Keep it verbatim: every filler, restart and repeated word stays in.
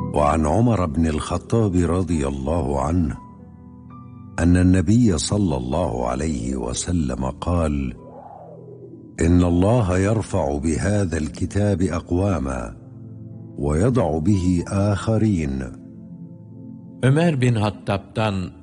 وعن عمر بن الخطاب رضي الله عنه أن النبي صلى الله عليه وسلم قال: إن الله يرفع بهذا الكتاب أقواما ويضع به آخرين. Ömer bin Hattab'dan